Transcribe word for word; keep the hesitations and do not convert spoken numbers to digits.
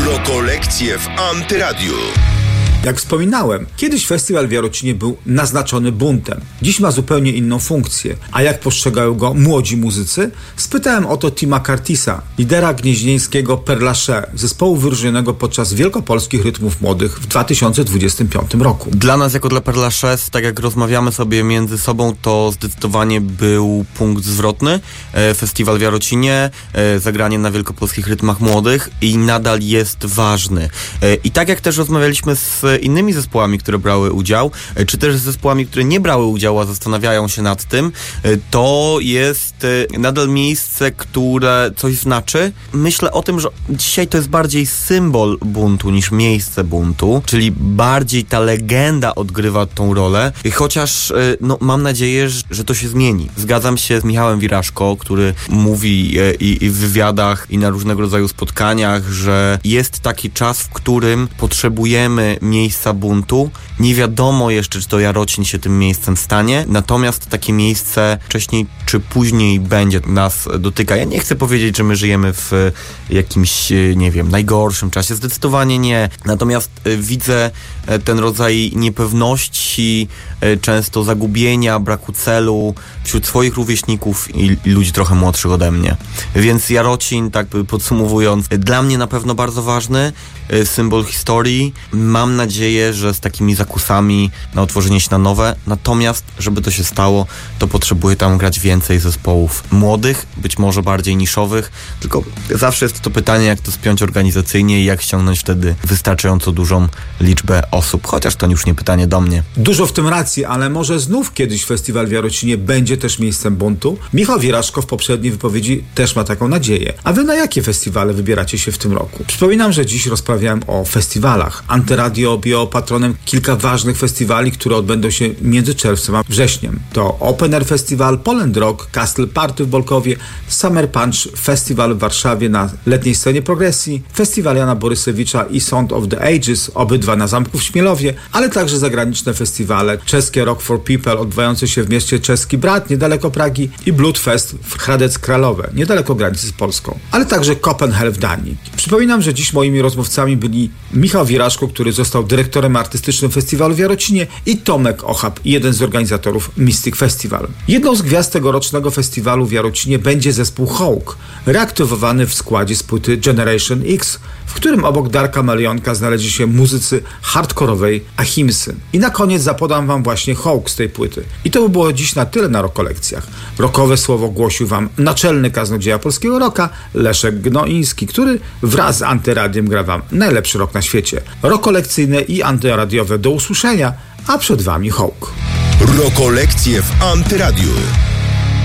Rokolekcje w Antyradiu. Jak wspominałem, kiedyś festiwal w Jarocinie był naznaczony buntem. Dziś ma zupełnie inną funkcję. A jak postrzegają go młodzi muzycy? Spytałem o to Tima Curtisa, lidera gnieźnieńskiego Père Lachaise, zespołu wyróżnionego podczas Wielkopolskich Rytmów Młodych w dwa tysiące dwudziestym piątym roku. Dla nas, jako dla Père Lachaise, tak jak rozmawiamy sobie między sobą, to zdecydowanie był punkt zwrotny. Festiwal w Jarocinie, zagranie na Wielkopolskich Rytmach Młodych i nadal jest ważny. I tak jak też rozmawialiśmy z innymi zespołami, które brały udział, czy też z zespołami, które nie brały udziału, a zastanawiają się nad tym, to jest nadal miejsce, które coś znaczy. Myślę o tym, że dzisiaj to jest bardziej symbol buntu niż miejsce buntu, czyli bardziej ta legenda odgrywa tą rolę, chociaż no, mam nadzieję, że to się zmieni. Zgadzam się z Michałem Wiraszko, który mówi i, i w wywiadach, i na różnego rodzaju spotkaniach, że jest taki czas, w którym potrzebujemy miejsca buntu. Nie wiadomo jeszcze, czy to Jarocin się tym miejscem stanie, natomiast takie miejsce wcześniej czy później będzie nas dotyka. Ja nie chcę powiedzieć, że my żyjemy w jakimś, nie wiem, najgorszym czasie. Zdecydowanie nie. Natomiast widzę ten rodzaj niepewności, często zagubienia, braku celu wśród swoich rówieśników i ludzi trochę młodszych ode mnie. Więc Jarocin, tak podsumowując, dla mnie na pewno bardzo ważny, symbol historii. Mam nadzieję, że z takimi zakusami na otworzenie się na nowe. Natomiast, żeby to się stało, to potrzebuje tam grać więcej zespołów młodych, być może bardziej niszowych. Tylko zawsze jest to pytanie, jak to spiąć organizacyjnie i jak ściągnąć wtedy wystarczająco dużą liczbę osób. Chociaż to już nie pytanie do mnie. Dużo w tym racji, ale może znów kiedyś festiwal w Jarocinie będzie też miejscem buntu? Michał Wiraszko w poprzedniej wypowiedzi też ma taką nadzieję. A wy na jakie festiwale wybieracie się w tym roku? Przypominam, że dziś rozprawiałem o festiwalach. Antyradio objęło patronem kilka ważnych festiwali, które odbędą się między czerwcem a wrześniem. To Open Air Festival, Poland Rock, Castle Party w Bolkowie, Summer Punch Festival w Warszawie na letniej scenie progresji, Festiwal Jana Borysewicza i Sound of the Ages, obydwa na Zamku w Śmielowie, ale także zagraniczne festiwale, czeskie Rock for People odbywające się w mieście Czeski Brat, niedaleko Pragi, i Bloodfest w Hradec Kralowe, niedaleko granicy z Polską, ale także Copenhagen w Danii. Przypominam, że dziś moimi rozmówcami byli Michał Wiraszko, który został dyrektorem artystycznym festiwalu w Jarocinie, i Tomek Ochab, jeden z organizatorów Mystic Festival. Jedną z gwiazd tegorocznego festiwalu w Jarocinie będzie zespół Hawk, reaktywowany w składzie z płyty Generation X, w którym obok Darka Melionka znaleźli się muzycy hardkorowej Ahimsy. I na koniec zapodam wam właśnie Hawk z tej płyty. I to by było dziś na tyle na Rokolekcjach. Rokowe słowo głosił wam naczelny kaznodzieja polskiego rocka Leszek Gnoiński, który wraz z Antyradiem gra wam najlepszy rok na świecie. Rokolekcyjne i antyradiowe do usłyszenia, a przed wami Hawk. Rokolekcje w Antyradiu.